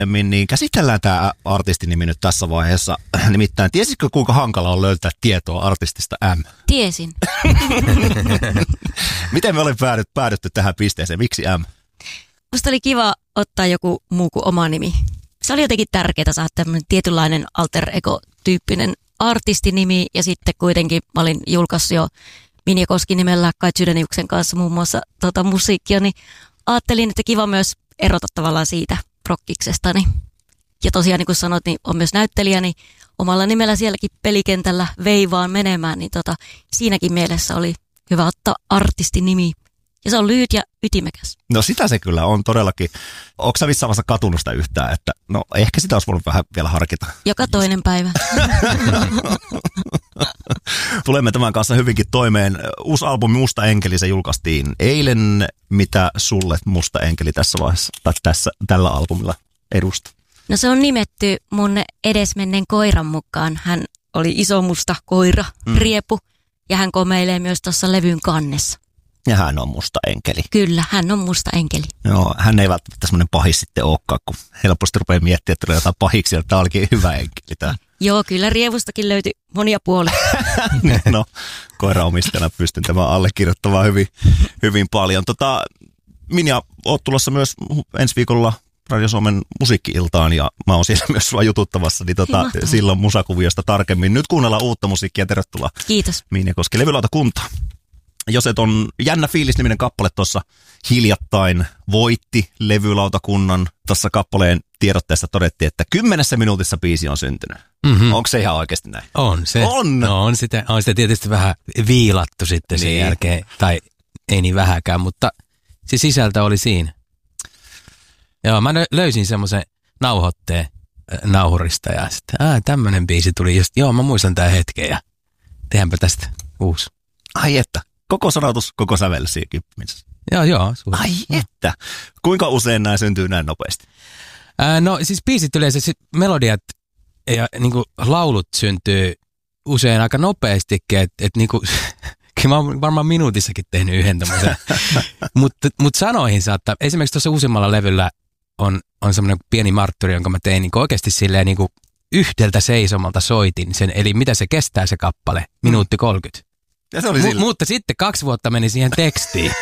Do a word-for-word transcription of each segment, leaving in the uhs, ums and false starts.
tarkemmin, niin käsitellään tämä artistinimi nyt tässä vaiheessa. Nimittäin, tiesitkö kuinka hankala on löytää tietoa artistista M? Tiesin. Miten me olemme päädyt, päädytty tähän pisteeseen? Miksi M? Musta oli kiva ottaa joku muu kuin oma nimi. Se oli jotenkin tärkeää saada tämmöinen tietynlainen alter ego-tyyppinen artistinimi. Ja sitten kuitenkin mä olin julkaissut jo Minja Koski nimellä Kai Sydäniuksen kanssa muun muassa tota musiikkia, niin ajattelin, että kiva myös erota tavallaan siitä rockiksestani. Ja tosiaan niin kuin sanoit, niin on myös näyttelijä, niin omalla nimellä sielläkin pelikentällä veivaan menemään, niin tota, siinäkin mielessä oli hyvä ottaa artistinimi. Ja se on lyhyt ja ytimekäs. No sitä se kyllä on todellakin. Onko sä missään vaiheessa katunut sitä yhtään, että no ehkä sitä olisi voinut vähän vielä harkita? Joka toinen Just. päivä. Tulemme tämän kanssa hyvinkin toimeen. Uusi albumi Musta enkeli, se julkaistiin eilen. Mitä sulle Musta enkeli tässä vaiheessa tai tässä, tällä albumilla edustaa? No se on nimetty mun edesmenneen koiran mukaan. Hän oli iso musta koira, mm. riepu, ja hän komeilee myös tuossa levyn kannessa. Ja hän on musta enkeli. Kyllä, hän on musta enkeli. Joo, hän ei välttämättä semmoinen pahis sitten olekaan, kun helposti rupeaa miettimään, että tulee jotain pahiksi, ja tämä olikin hyvä enkeli tämä. Joo, kyllä rievustakin löytyi monia puolia. No, koiraomistajana pystyn tämän allekirjoittamaan hyvin, hyvin paljon. Tota, Minja, oot tulossa myös ensi viikolla Radio Suomen musiikki-iltaan, ja mä oon siellä myös sua jututtavassa, niin tota, silloin musakuviosta tarkemmin. Nyt kuunnellaan uutta musiikkia, tervetuloa. Kiitos. Minja Koski, Levylautakunta. Jos et on Jännä fiilis-niminen kappale tuossa hiljattain voitti Levylautakunnan. Tuossa kappaleen tiedotteessa todettiin, että kymmenessä minuutissa biisi on syntynyt. Mm-hmm. Onko se ihan oikeasti näin? On se. On? No, on, sitä, on sitä tietysti vähän viilattu sitten sen niin. jälkeen, tai ei niin vähäkään, mutta se sisältö oli siinä. Joo, mä löysin semmoisen nauhoitteen nauhurista ja sitten ää, tämmönen biisi tuli just, joo mä muistan tää hetken ja tehdäänpä tästä uusi. Ai että. Koko sanotus, koko sävel siinä kymppimisessä. Joo, joo. Suuri. Ai että. Kuinka usein nämä syntyy näin nopeasti? Ää, no siis biisit yleensä, sit melodiat ja niinku laulut syntyy usein aika nopeastikin, että et, niinku, mä oon varmaan minuutissakin tehnyt yhden tämmöisen. Mutta mut sanoihin saattaa, esimerkiksi tuossa uusimmalla levyllä on, on semmoinen pieni martturi, jonka mä tein niinku oikeasti silleen niinku yhdeltä seisomalta soitin sen, eli mitä se kestää se kappale, minuutti kolmekymmentä. Ja se oli M- mutta sitten kaksi vuotta meni siihen tekstiin.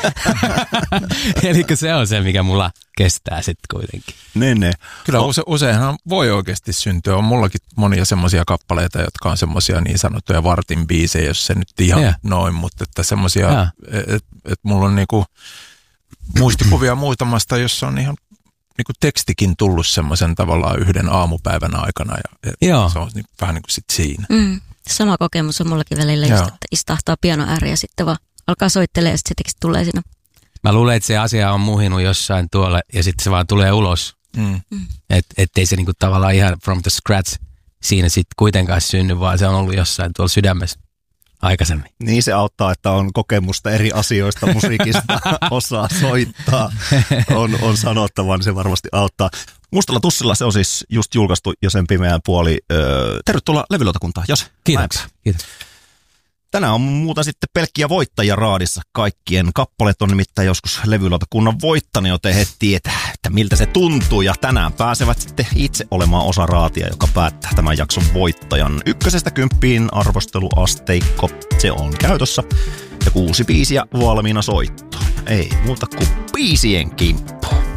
Eli se on se, mikä mulla kestää sitten kuitenkin. Ne, ne. Kyllä use, useinhan voi oikeasti syntyä. On mullakin monia semmoisia kappaleita, jotka on semmoisia niin sanottuja vartin biisejä, jos se nyt ihan yeah. noin, mutta että semmoisia, yeah. että et mulla on niinku muistikuvia muutamasta, jossa on ihan niinku tekstikin tullut semmoisen tavallaan yhden aamupäivän aikana ja, ja se on niin, vähän niin kuin sit siinä. Mm. Sama kokemus on mullakin välillä, just, että istahtaa piano ääri ja sitten vaan alkaa soittelemaan ja sitten se teksti tulee siinä. Mä luulen, että se asia on muhinut jossain tuolla ja sitten se vaan tulee ulos. Mm. Mm. Että ettei se niinku tavallaan ihan from the scratch siinä sitten kuitenkaan synny, vaan se on ollut jossain tuolla sydämessä aikaisemmin. Niin se auttaa, että on kokemusta eri asioista musiikista, osaa soittaa, on, on sanottava, niin se varmasti auttaa. Mustalla tussilla se on siis just julkaistu jo sen pimeän puoli. Öö, tervetuloa Levylautakuntaan, Jose. Kiitos. Kiitos. Tänään on muuta sitten pelkkiä voittajia raadissa. Kaikkien kappaleet on nimittäin joskus Levylautakunnan voittanut, joten he tietää, että miltä se tuntuu. Ja tänään pääsevät sitten itse olemaan osa raatia, joka päättää tämän jakson voittajan. Ykkösestä kymppiin arvosteluasteikko, se on käytössä. Ja kuusi biisiä valmiina soittoon. Ei muuta kuin biisien kimppu.